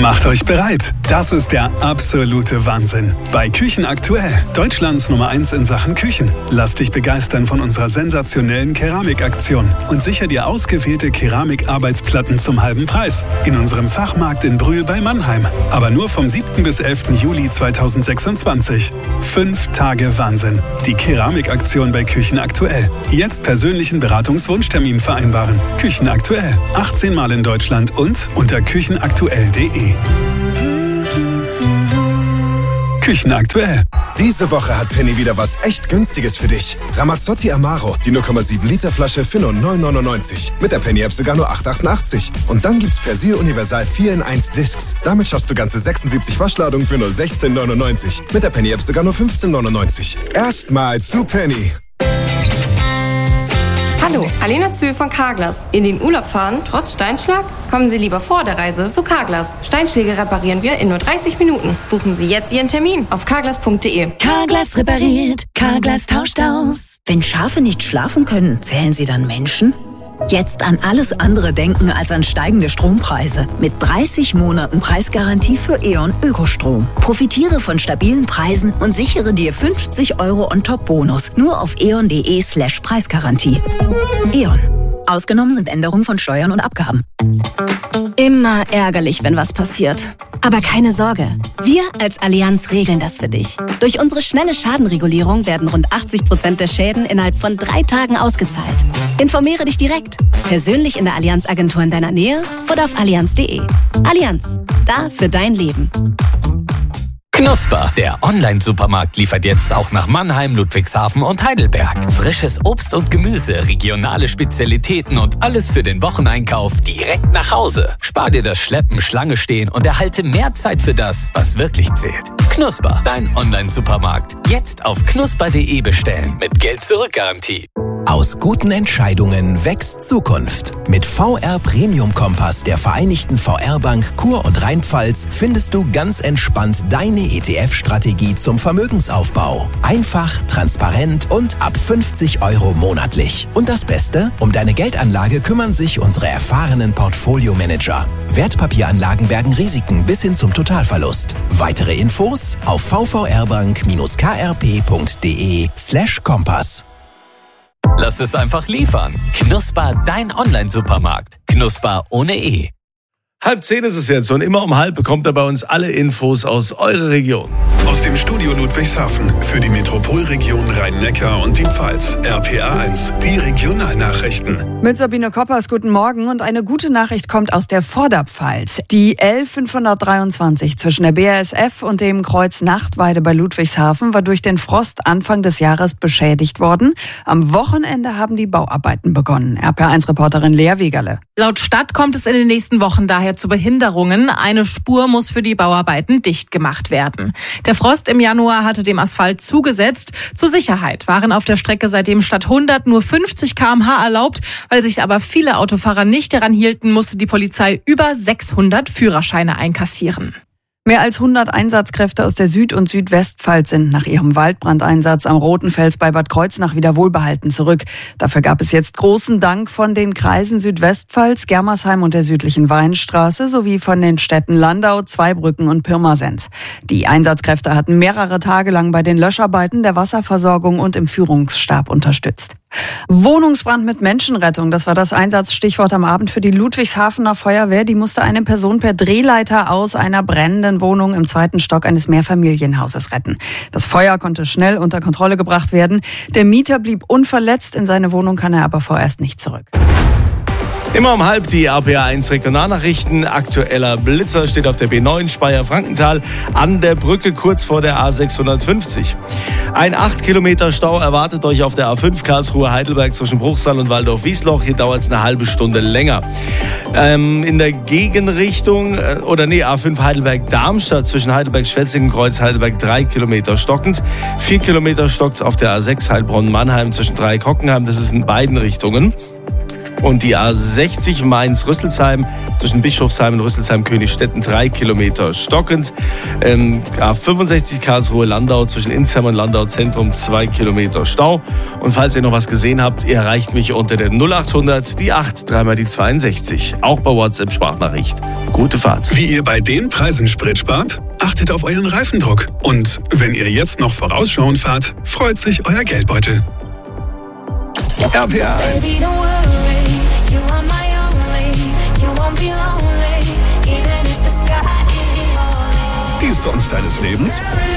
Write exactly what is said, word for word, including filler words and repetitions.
Macht euch bereit. Das ist der absolute Wahnsinn. Bei Küchen aktuell. Deutschlands Nummer eins in Sachen Küchen. Lass dich begeistern von unserer sensationellen Keramikaktion und sicher dir ausgewählte Keramikarbeitsplatten zum halben Preis. In unserem Fachmarkt in Brühl bei Mannheim. Aber nur vom siebten bis elften Juli zweitausendsechsundzwanzig. Fünf Tage Wahnsinn. Die Keramikaktion bei Küchen aktuell. Jetzt persönlichen Beratungswunschtermin vereinbaren. Küchen aktuell. achtzehn Mal in Deutschland und unter küchenaktuell punkt de. Küchen aktuell. Diese Woche hat Penny wieder was echt Günstiges für dich. Ramazzotti Amaro, die null Komma sieben Liter Flasche für nur neun neunundneunzig. Mit der Penny-App sogar nur acht achtundachtzig. Und dann gibt's Persil Universal vier in eins Discs. Damit schaffst du ganze sechsundsiebzig Waschladungen für nur sechzehn neunundneunzig. Mit der Penny-App sogar nur fünfzehn neunundneunzig. Erstmal zu Penny. Hallo, Alena Zühl von Carglass. In den Urlaub fahren, trotz Steinschlag? Kommen Sie lieber vor der Reise zu Carglass. Steinschläge reparieren wir in nur dreißig Minuten. Buchen Sie jetzt Ihren Termin auf carglass punkt de. Carglass repariert, Carglass tauscht aus. Wenn Schafe nicht schlafen können, zählen sie dann Menschen? Jetzt an alles andere denken als an steigende Strompreise. Mit dreißig Monaten Preisgarantie für E.ON Ökostrom. Profitiere von stabilen Preisen und sichere dir fünfzig Euro On-Top-Bonus. Nur auf eon.de slash Preisgarantie. E.ON. Ausgenommen sind Änderungen von Steuern und Abgaben. Immer ärgerlich, wenn was passiert. Aber keine Sorge, wir als Allianz regeln das für dich. Durch unsere schnelle Schadenregulierung werden rund achtzig Prozent der Schäden innerhalb von drei Tagen ausgezahlt. Informiere dich direkt, persönlich in der Allianz-Agentur in deiner Nähe oder auf allianz punkt de. Allianz, da für dein Leben. Knusper, der Online-Supermarkt, liefert jetzt auch nach Mannheim, Ludwigshafen und Heidelberg. Frisches Obst und Gemüse, regionale Spezialitäten und alles für den Wocheneinkauf direkt nach Hause. Spar dir das Schleppen, Schlange stehen und erhalte mehr Zeit für das, was wirklich zählt. Knusper, dein Online-Supermarkt. Jetzt auf knusper punkt de bestellen mit Geld-Zurück-Garantie. Aus guten Entscheidungen wächst Zukunft. Mit V R Premium Kompass der Vereinigten V R Bank Kur- und Rheinpfalz findest du ganz entspannt deine E T F-Strategie zum Vermögensaufbau. Einfach, transparent und ab fünfzig Euro monatlich. Und das Beste? Um deine Geldanlage kümmern sich unsere erfahrenen Portfolio-Manager. Wertpapieranlagen bergen Risiken bis hin zum Totalverlust. Weitere Infos auf vvrbank-krp.de slash Kompass. Lass es einfach liefern. Knusper, dein Online-Supermarkt. Knusper ohne E. Halb zehn ist es jetzt und immer um halb bekommt er bei uns alle Infos aus eurer Region. Aus dem Studio Ludwigshafen für die Metropolregion Rhein-Neckar und die Pfalz. R P A eins, die Regionalnachrichten. Mit Sabine Koppers, guten Morgen. Und eine gute Nachricht kommt aus der Vorderpfalz. Die L fünfhundertdreiundzwanzig zwischen der B A S F und dem Kreuz Nachtweide bei Ludwigshafen war durch den Frost Anfang des Jahres beschädigt worden. Am Wochenende haben die Bauarbeiten begonnen. R P A eins Reporterin Lea Wegerle. Laut Stadt kommt es in den nächsten Wochen daher zu Behinderungen. Eine Spur muss für die Bauarbeiten dicht gemacht werden. Der Frost im Januar hatte dem Asphalt zugesetzt. Zur Sicherheit waren auf der Strecke seitdem statt hundert nur fünfzig Kilometer pro Stunde erlaubt. Weil sich aber viele Autofahrer nicht daran hielten, musste die Polizei über sechshundert Führerscheine einkassieren. Mehr als hundert Einsatzkräfte aus der Süd- und Südwestpfalz sind nach ihrem Waldbrandeinsatz am Roten Fels bei Bad Kreuznach wieder wohlbehalten zurück. Dafür gab es jetzt großen Dank von den Kreisen Südwestpfalz, Germersheim und der südlichen Weinstraße sowie von den Städten Landau, Zweibrücken und Pirmasens. Die Einsatzkräfte hatten mehrere Tage lang bei den Löscharbeiten, der Wasserversorgung und im Führungsstab unterstützt. Wohnungsbrand mit Menschenrettung, das war das Einsatzstichwort am Abend für die Ludwigshafener Feuerwehr. Die musste eine Person per Drehleiter aus einer brennenden Wohnung im zweiten Stock eines Mehrfamilienhauses retten. Das Feuer konnte schnell unter Kontrolle gebracht werden. Der Mieter blieb unverletzt, in seine Wohnung kann er aber vorerst nicht zurück. Immer um halb die R P A eins Regionalnachrichten. Aktueller Blitzer steht auf der B neun Speyer-Frankenthal an der Brücke kurz vor der A sechshundertfünfzig. Ein acht Kilometer Stau erwartet euch auf der A fünf Karlsruhe-Heidelberg zwischen Bruchsal und Waldorf-Wiesloch. Hier dauert es eine halbe Stunde länger. Ähm, in der Gegenrichtung, oder nee, A fünf Heidelberg-Darmstadt zwischen Heidelberg-Schwetzingen-Kreuz, Heidelberg drei Kilometer stockend. vier Kilometer stockt's auf der A sechs Heilbronn-Mannheim zwischen Dreieck-Hockenheim. Das ist in beiden Richtungen. Und die A sechzig Mainz-Rüsselsheim zwischen Bischofsheim und Rüsselsheim-Königstetten drei Kilometer stockend. Ähm, A fünfundsechzig Karlsruhe-Landau zwischen Insheim und Landau-Zentrum zwei Kilometer Stau. Und falls ihr noch was gesehen habt, ihr erreicht mich unter der null achthundert, die acht, dreimal die zweiundsechzig. Auch bei WhatsApp-Sprachnachricht. Gute Fahrt. Wie ihr bei den Preisen Sprit spart? Achtet auf euren Reifendruck. Und wenn ihr jetzt noch vorausschauend fahrt, freut sich euer Geldbeutel. R P R eins. Die Songs deines Lebens?